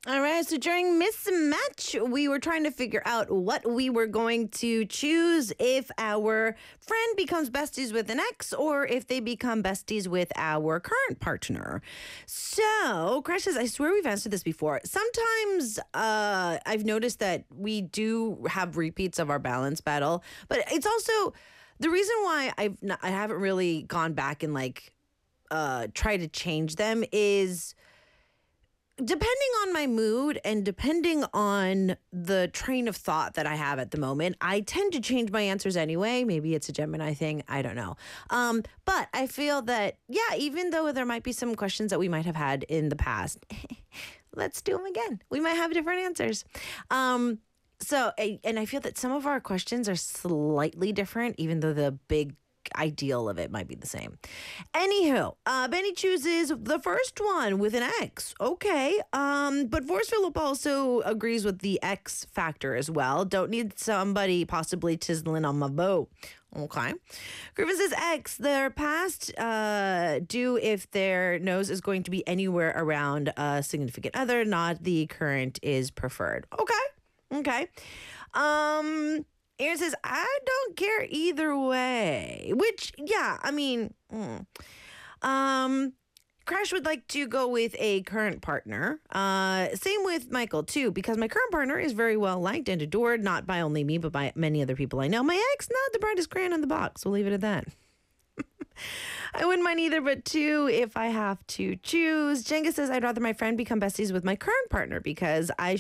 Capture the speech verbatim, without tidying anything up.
All right, so during Mismatch, we were trying to figure out what we were going to choose if our friend becomes besties with an ex or if they become besties with our current partner. So, Crash says, I swear we've answered this before. Sometimes uh, I've noticed that we do have repeats of our balance battle, but it's also the reason why I've not, I haven't really gone back and like uh, try to change them is depending on my mood and depending on the train of thought that I have at the moment, I tend to change my answers anyway. Maybe it's a Gemini thing. I don't know. Um, but I feel that, yeah, even though there might be some questions that we might have had in the past, let's do them again. We might have different answers. Um, so, and I feel that some of our questions are slightly different, even though the big ideal of it might be the same. Anywho, uh, Benny chooses the first one with an X. Okay. Um, but Force Philip also agrees with the X factor as well. Don't need somebody possibly chiseling on my bow. Okay. Griffin says X, their past uh, do if their nose is going to be anywhere around a significant other, not the current is preferred. Okay. Okay. Um... Aaron says, I don't care either way. Which, yeah, I mean, mm. um, Crash would like to go with a current partner. Uh, same with Michael, too, because my current partner is very well liked and adored, not by only me, but by many other people I know. My ex, not the brightest crayon in the box. We'll leave it at that. I wouldn't mind either, but two if I have to choose. Jenga says, I'd rather my friend become besties with my current partner because I